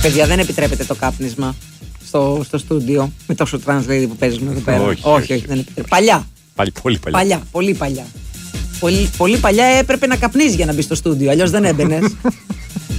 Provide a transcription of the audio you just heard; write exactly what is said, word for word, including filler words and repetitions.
Παιδιά, δεν επιτρέπεται το κάπνισμα στο, στο στούντιο με τόσο trans lady που παίζουν εδώ πέρα. Όχι, όχι, όχι, όχι, δεν επιτρέπεται. Παλιά. Πάλι, πολύ παλιά. Παλιά, πολύ παλιά. Πολύ, πολύ παλιά έπρεπε να καπνίζει για να μπει στο στούντιο, αλλιώς δεν έμπαινες.